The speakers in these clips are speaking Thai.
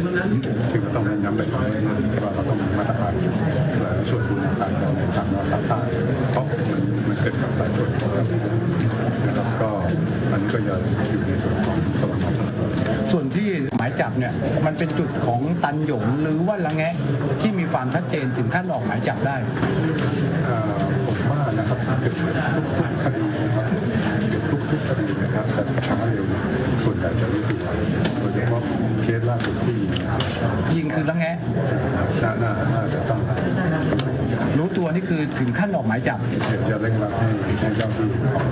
ซึ่งก็ต้องเน้นย้ำไปตรงนี้ว่าเราต้องมีมาตรการช่วยดูแลต่างๆในทางภาคใต้เพราะมันเกิดกับประชาชนนะครับก็อันนี้ก็ยังอยู่ในส่วนของตะวันออกส่วนที่หมายจับเนี่ยมันเป็นจุดของตันหยงหรือว่าละแงะที่มีความชัดเจนถึงขั้นออกหมายจับได้ผมว่านะครับเกือบทุกคดีนะครับทุกคดีนะครับแต่ช้าเร็วส่วนใหญ่จะรู้ตัวโดยเฉพาะเคสล่าสุดที่ยิงคือละแงะน่าจะต้องรู้ตัวนี่คือถึงขั้นออกหมายจับจะเร่งรัดให้เจ้าที่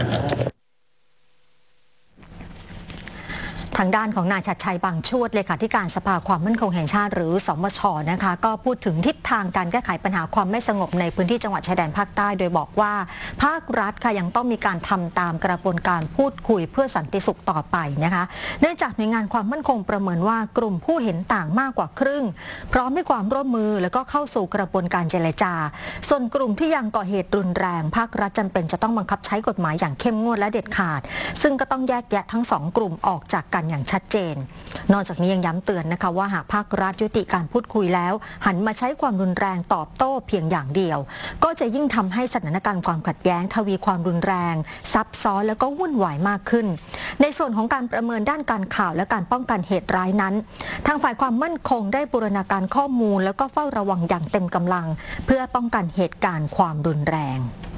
ทางด้านของนายชัดชัยบางชวดเลขาธิการสภาความมั่นคงแห่งชาติหรือสมช.นะคะก็พูดถึงทิศทางการแก้ไขปัญหาความไม่สงบในพื้นที่จังหวัดชายแดนภาคใต้โดยบอกว่าภาครัฐค่ะยังต้องมีการทำตามกระบวนการพูดคุยเพื่อสันติสุขต่อไปนะคะเนื่องจากหน่วยงานความมั่นคงประเมินว่ากลุ่มผู้เห็นต่างมากกว่าครึ่งพร้อมให้ความร่วมมือแล้วก็เข้าสู่กระบวนการเจรจาส่วนกลุ่มที่ยังก่อเหตุรุนแรงภาครัฐจำเป็นจะต้องบังคับใช้กฎหมายอย่างเข้มงวดและเด็ดขาดซึ่งก็ต้องแยกแยะทั้งสองกลุ่มออกจากกันอย่างชัดเจนนอกจากนี้ยังย้ำเตือนนะคะว่าหากภาครัฐยุติการพูดคุยแล้วหันมาใช้ความรุนแรงตอบโต้เพียงอย่างเดียวก็จะยิ่งทำให้สถานการณ์ความขัดแย้งทวีความรุนแรงซับซ้อนแล้วก็วุ่นวายมากขึ้นในส่วนของการประเมินด้านการข่าวและการป้องกันเหตุร้ายนั้นทางฝ่ายความมั่นคงได้บูรณาการข้อมูลแล้วก็เฝ้าระวังอย่างเต็มกำลังเพื่อป้องกันเหตุการณ์ความรุนแรง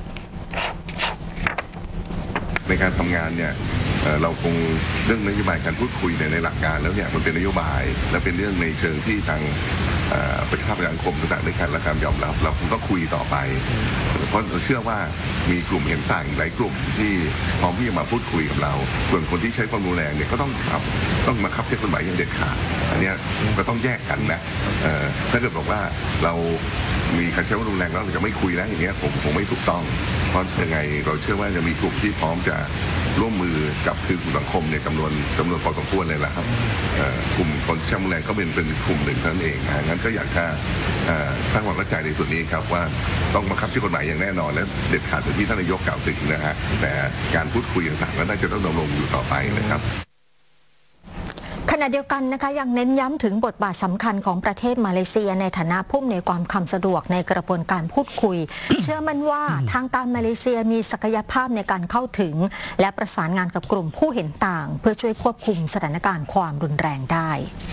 ในการทำงานเนี่ยเราคงเรื่องนโยบายการพูดคุยในหลักการแล้วเนี่ยมันเป็นนโยบายและเป็นเรื่องในเชิงที่ทางประชาสังคมต่างๆในการและการยอมรับเราคงต้องคุยต่อไปเพราะเราเชื่อว่ามีกลุ่มเห็นต่างอีกหลายกลุ่มที่พร้อมที่จะมาพูดคุยกับเราส่วนคนที่ใช้ความรุนแรงเนี่ยก็ต้องมาคับใช้กฎหมายอย่างเด็ดขาดอันนี้ก็ต้องแยกกันนะถ้าเกิดบอกว่าเรามีการใช้ความรุนแรงแล้วเราจะไม่คุยแล้วอย่างเงี้ยผมไม่ถูกต้องเพราะยังไงเราเชื่อว่าจะมีกลุ่มที่พร้อมจะร่วมมือกับคือกลุ่มสังคมเนี่ยจำนวนพอสมควรเลยแหละครับกลุ่มคนใช้ความรุนแรงก็เป็นกลุ่มหนึ่งเท่านั้นเองงั้นก็อยากจะสร้างความเข้าใจในส่วนนี้ครับว่าต้องบังคับใช้กฎหมายอย่างแน่นอนและเด็ดขาดอย่างที่ท่านนายกกล่าวถึงนะฮะแต่การพูดคุยต่างๆก็น่าจะต้องดำรงอยู่ต่อไปนะครับขณะเดียวกันนะคะยังเน้นย้ำถึงบทบาทสำคัญของประเทศมาเลเซียในฐานะผู้อำนวยความสะดวกในกระบวนการพูดคุย เชื่อมั่นว่าทางการมาเลเซียมีศักยภาพในการเข้าถึงและประสานงานกับกลุ่มผู้เห็นต่างเพื่อช่วยควบคุมสถานการณ์ความรุนแรงได้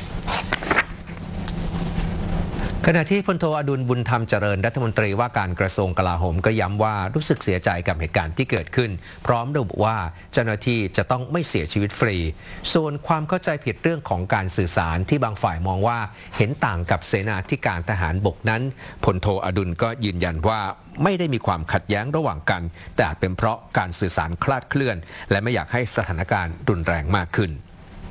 ขณะที่พลโทอดุลบุญธรรมเจริญรัฐมนตรีว่าการกระทรวงกลาโหมก็ย้ำว่ารู้สึกเสียใจกับเหตุการณ์ที่เกิดขึ้นพร้อมระบุว่าเจ้าหน้าที่จะต้องไม่เสียชีวิตฟรีส่วนความเข้าใจผิดเรื่องของการสื่อสารที่บางฝ่ายมองว่าเห็นต่างกับเสนาธิการทหารบกนั้นพลโทอดุลก็ยืนยันว่าไม่ได้มีความขัดแย้งระหว่างกันแต่อาจเป็นเพราะการสื่อสารคลาดเคลื่อนและไม่อยากให้สถานการณ์รุนแรงมากขึ้น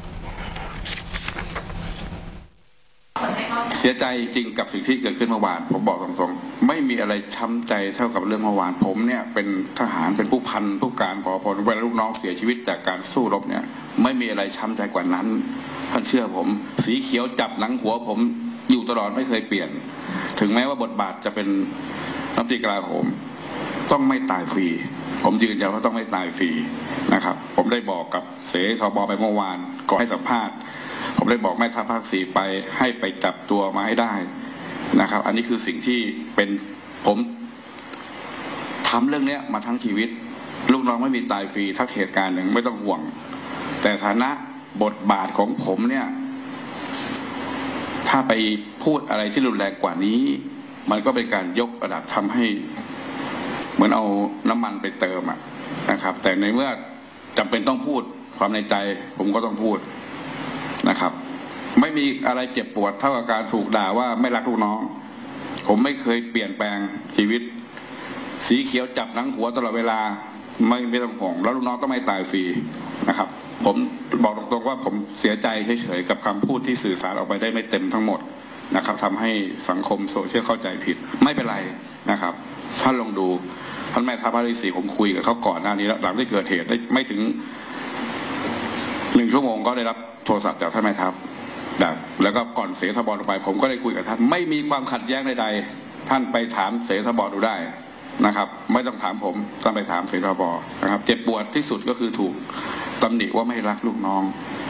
เสียใจจริงกับสิ่งที่เกิดขึ้นเมื่อวานผมบอกตรงๆไม่มีอะไรช้ำใจเท่ากับเรื่องเมื่อวานผมเนี่ยเป็นทหารเป็นผู้พันผู้การพอเวลาลูกน้องเสียชีวิตจากการสู้รบเนี่ยไม่มีอะไรช้ำใจกว่านั้นท่านเชื่อผมสีเขียวจับหนังหัวผมอยู่ตลอดไม่เคยเปลี่ยนถึงแม้ว่าบทบาทจะเป็นรัฐมนตรีกลาโหมต้องไม่ตายฟรีผมยืนยันว่าต้องไม่ตายฟรีนะครับผมได้บอกกับเสทบไปเมื่อวานก่อนให้สัมภาษณ์ผมได้บอกแม่ทัพภาค 4ไปให้ไปจับตัวมาให้ได้นะครับอันนี้คือสิ่งที่เป็นผมทำเรื่องนี้มาทั้งชีวิตลูกน้องไม่มีตายฟรีทักเหตุการณ์หนึ่งไม่ต้องห่วงแต่ฐานะบทบาทของผมเนี่ยถ้าไปพูดอะไรที่รุนแรงกว่านี้มันก็เป็นการยกระดับทำให้เหมือนเอาน้ำมันไปเติมนะครับแต่ในเมื่อจำเป็นต้องพูดความในใจผมก็ต้องพูดนะครับไม่มีอะไรเจ็บปวดเท่ากับการถูกด่าว่าไม่รักลูกน้องผมไม่เคยเปลี่ยนแปลงชีวิตสีเขียวจับหนังหัวตลอดเวลาไม่ต้องห่วงแล้วลูกน้องต้องไม่ตายฟรีนะครับผมบอกตรงๆว่าผมเสียใจเฉยๆกับคำพูดที่สื่อสารออกไปได้ไม่เต็มทั้งหมดนะครับทำให้สังคมโซเชียลเข้าใจผิดไม่เป็นไรนะครับท่านลองดูท่านแม่ทัพภาคที่ 4ผมคุยกับเขาก่อนหน้านี้แล้วหลังที่เกิดเหตุได้ไม่ถึง1 ชั่วโมงก็ได้รับโทรศัพท์จากท่านแม่ทัพแล้วก็ก่อนเสทบลงไปผมก็ได้คุยกับท่านไม่มีความขัดแย้งใดๆท่านไปถามเสทบดูได้นะครับไม่ต้องถามผมต้องไปถามเสทบนะครับเจ็บปวดที่สุดก็คือถูกตำหนิว่าไม่รักลูกน้อง